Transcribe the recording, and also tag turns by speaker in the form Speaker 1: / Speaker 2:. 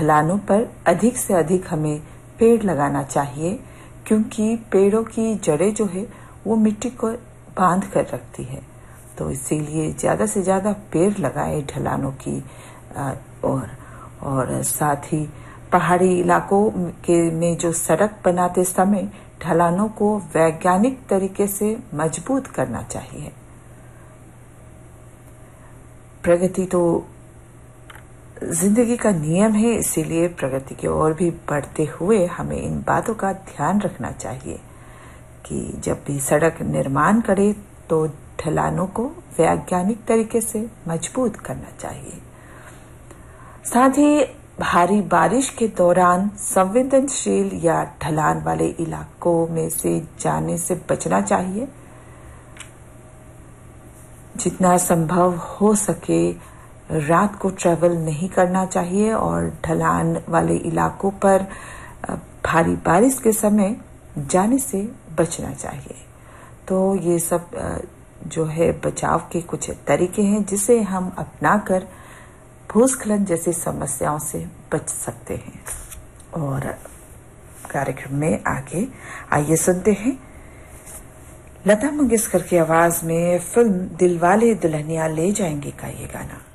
Speaker 1: ढलानों पर अधिक से अधिक हमें पेड़ लगाना चाहिए, क्योंकि पेड़ों की जड़ें जो है वो मिट्टी को बांध कर रखती है। तो इसीलिए ज़्यादा से ज़्यादा पेड़ लगाए ढलानों की और साथ ही पहाड़ी इलाकों में जो सड़क बनाते समय ढलानों को वैज्ञानिक तरीके से मजबूत करना चाहिए। प्रगति तो जिंदगी का नियम है, इसीलिए प्रगति की ओर भी बढ़ते हुए हमें इन बातों का ध्यान रखना चाहिए कि जब भी सड़क निर्माण करे तो ढलानों को वैज्ञानिक तरीके से मजबूत करना चाहिए। साथ ही भारी बारिश के दौरान संवेदनशील या ढलान वाले इलाकों में से जाने से बचना चाहिए। जितना संभव हो सके रात को ट्रैवल नहीं करना चाहिए और ढलान वाले इलाकों पर भारी बारिश के समय जाने से बचना चाहिए। तो ये सब जो है बचाव के कुछ तरीके हैं जिसे हम अपनाकर भूस्खलन जैसी समस्याओं से बच सकते हैं। और कार्यक्रम में आगे आइए सुनते हैं लता मंगेशकर की आवाज में फिल्म दिलवाले दुल्हनिया ले जाएंगे का ये गाना।